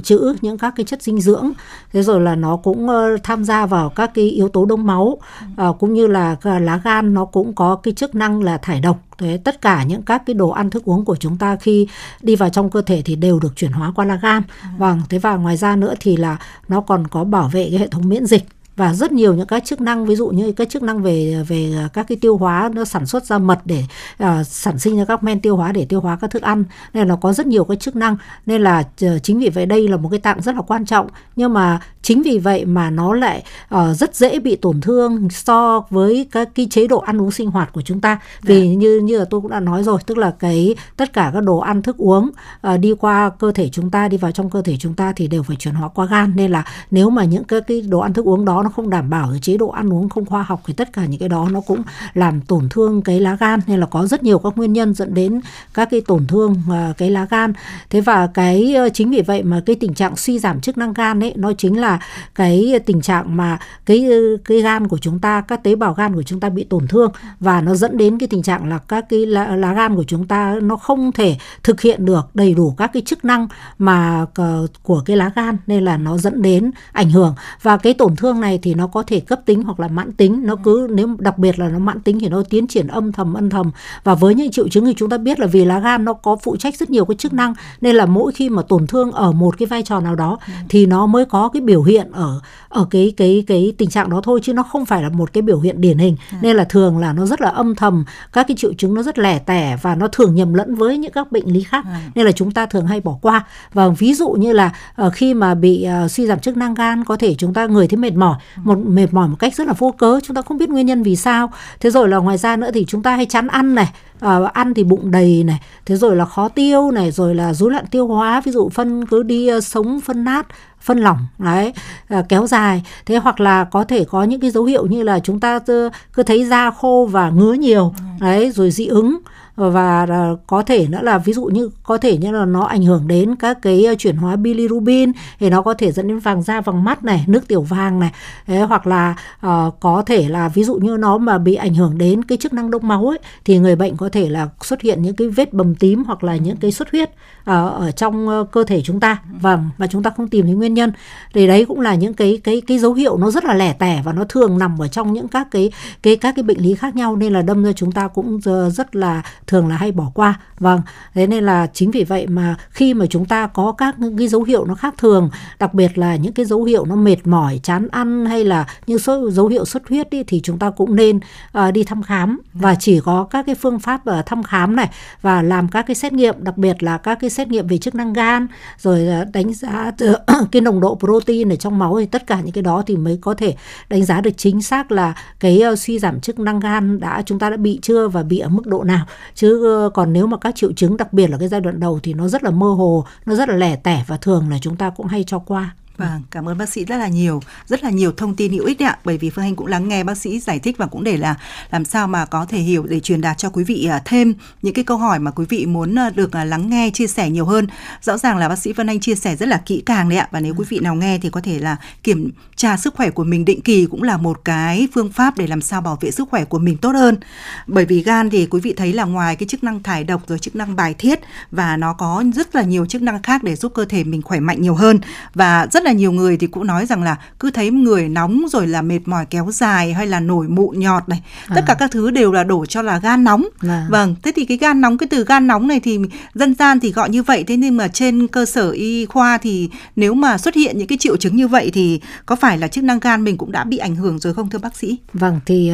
trữ những các cái chất dinh dưỡng, thế rồi là nó cũng tham gia vào các cái yếu tố đông máu, cũng như là lá gan nó cũng có cái chức năng là thải độc. Thế tất cả những các cái đồ ăn thức uống của chúng ta khi đi vào trong cơ thể thì đều được chuyển hóa qua lá gan. Vâng, thế và ngoài ra nữa thì là nó còn có bảo vệ cái hệ thống miễn dịch và rất nhiều những các chức năng, ví dụ như các chức năng về các cái tiêu hóa, nó sản xuất ra mật để sản sinh ra các men tiêu hóa để tiêu hóa các thức ăn, nên là nó có rất nhiều cái chức năng. Nên là chính vì vậy đây là một cái tạng rất là quan trọng, nhưng mà chính vì vậy mà nó lại rất dễ bị tổn thương so với các cái chế độ ăn uống sinh hoạt của chúng ta. Vì như là tôi cũng đã nói rồi, tức là tất cả các đồ ăn thức uống đi qua cơ thể chúng ta, đi vào trong cơ thể chúng ta thì đều phải chuyển hóa qua gan. Nên là nếu mà những cái đồ ăn thức uống đó nó không đảm bảo chế độ ăn uống không khoa học thì tất cả những cái đó nó cũng làm tổn thương cái lá gan. Nên là có rất nhiều các nguyên nhân dẫn đến các cái tổn thương cái lá gan. Thế và chính vì vậy mà cái tình trạng suy giảm chức năng gan ấy, nó chính là cái tình trạng mà cái gan của chúng ta, các tế bào gan của chúng ta bị tổn thương, và nó dẫn đến cái tình trạng là các cái lá gan của chúng ta nó không thể thực hiện được đầy đủ các cái chức năng mà của cái lá gan, nên là nó dẫn đến ảnh hưởng. Và cái tổn thương này thì nó có thể cấp tính hoặc là mãn tính. Nó nếu đặc biệt là nó mãn tính thì nó tiến triển âm thầm. Và với những triệu chứng thì chúng ta biết là vì lá gan nó có phụ trách rất nhiều cái chức năng, nên là mỗi khi mà tổn thương ở một cái vai trò nào đó thì nó mới có cái biểu hiện ở cái tình trạng đó thôi, chứ nó không phải là một cái biểu hiện điển hình. Nên là thường là nó rất là âm thầm, các cái triệu chứng nó rất lẻ tẻ và nó thường nhầm lẫn với những các bệnh lý khác, nên là chúng ta thường hay bỏ qua. Và ví dụ như là khi mà bị suy giảm chức năng gan, có thể chúng ta người thấy mệt mỏi một cách rất là vô cớ, chúng ta không biết nguyên nhân vì sao. Thế rồi là ngoài ra nữa thì chúng ta hay chán ăn này, ăn thì bụng đầy này, thế rồi là khó tiêu này, rồi là rối loạn tiêu hóa, ví dụ cứ đi sống phân nát, phân lỏng đấy, kéo dài. Thế hoặc là có thể có những cái dấu hiệu như là chúng ta cứ thấy da khô và ngứa nhiều đấy, rồi dị ứng. Và có thể nữa là ví dụ như có thể như là nó ảnh hưởng đến các cái chuyển hóa bilirubin, thì nó có thể dẫn đến vàng da vàng mắt này, nước tiểu vàng này. Thế hoặc là có thể là ví dụ như nó mà bị ảnh hưởng đến cái chức năng đông máu ấy, thì người bệnh có thể là xuất hiện những cái vết bầm tím hoặc là những cái xuất huyết ở trong cơ thể chúng ta. Và chúng ta không tìm thấy nguyên nhân. Thì đấy cũng là những cái dấu hiệu nó rất là lẻ tẻ và nó thường nằm ở trong những các cái bệnh lý khác nhau, nên là đâm ra chúng ta cũng rất là thường là hay bỏ qua. Vâng, thế nên là chính vì vậy mà khi mà chúng ta có các cái dấu hiệu nó khác thường, đặc biệt là những cái dấu hiệu nó mệt mỏi, chán ăn hay là những dấu hiệu xuất huyết đi, thì chúng ta cũng nên đi thăm khám. Và chỉ có các cái phương pháp thăm khám này và làm các cái xét nghiệm, đặc biệt là các cái xét nghiệm về chức năng gan, rồi đánh giá cái nồng độ protein ở trong máu, thì tất cả những cái đó thì mới có thể đánh giá được chính xác là cái suy giảm chức năng gan chúng ta đã bị chưa và bị ở mức độ nào. Chứ còn nếu mà các triệu chứng, đặc biệt là cái giai đoạn đầu, thì nó rất là mơ hồ, nó rất là lẻ tẻ và thường là chúng ta cũng hay cho qua. Vâng, cảm ơn bác sĩ rất là nhiều thông tin hữu ích đấy ạ. Bởi vì Phương Anh cũng lắng nghe bác sĩ giải thích và cũng để là làm sao mà có thể hiểu để truyền đạt cho quý vị thêm những cái câu hỏi mà quý vị muốn được lắng nghe, chia sẻ nhiều hơn. Rõ ràng là bác sĩ Vân Anh chia sẻ rất là kỹ càng đấy ạ. Và nếu quý vị nào nghe thì có thể là kiểm tra sức khỏe của mình định kỳ cũng là một cái phương pháp để làm sao bảo vệ sức khỏe của mình tốt hơn. Bởi vì gan thì quý vị thấy là ngoài cái chức năng thải độc rồi chức năng bài tiết, và nó có rất là nhiều chức năng khác để giúp cơ thể mình khỏe mạnh nhiều hơn. Và rất là nhiều người thì cũng nói rằng là cứ thấy người nóng rồi là mệt mỏi kéo dài hay là nổi mụn nhọt này, tất cả các thứ đều là đổ cho là gan nóng. Vâng, thế thì cái gan nóng, cái từ gan nóng này thì dân gian thì gọi như vậy, thế nhưng mà trên cơ sở y khoa thì nếu mà xuất hiện những cái triệu chứng như vậy thì có phải là chức năng gan mình cũng đã bị ảnh hưởng rồi không thưa bác sĩ? Vâng, thì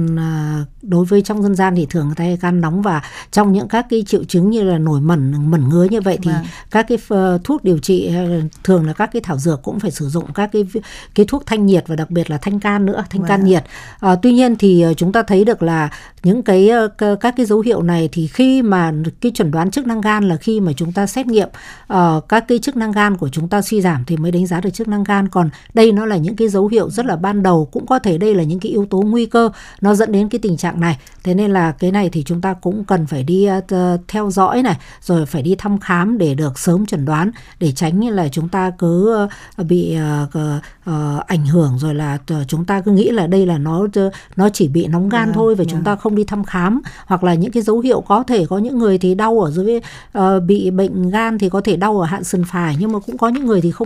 đối với trong dân gian thì thường người ta hay gan nóng, và trong những các cái triệu chứng như là nổi mẩn ngứa như vậy thì các cái thuốc điều trị thường là các cái thảo dược cũng phải sử dụng các cái thuốc thanh nhiệt, và đặc biệt là thanh can nữa, thanh can nhiệt. Tuy nhiên thì chúng ta thấy được là những các cái dấu hiệu này thì khi mà cái chẩn đoán chức năng gan là khi mà chúng ta xét nghiệm các cái chức năng gan của chúng ta suy giảm thì mới đánh giá được chức năng gan. Còn đây nó là những cái dấu hiệu rất là ban đầu, cũng có thể đây là những cái yếu tố nguy cơ nó dẫn đến cái tình trạng này. Thế nên là cái này thì chúng ta cũng cần phải đi theo dõi này, rồi phải đi thăm khám để được sớm chẩn đoán, để tránh như là chúng ta cứ bị ảnh hưởng, rồi là chúng ta cứ nghĩ là đây là nó chỉ bị nóng gan thôi, và chúng ta không đi thăm khám. Hoặc là những cái dấu hiệu có thể có những người thì đau ở dưới bị bệnh gan thì có thể đau ở hạ sườn phải, nhưng mà cũng có những người thì không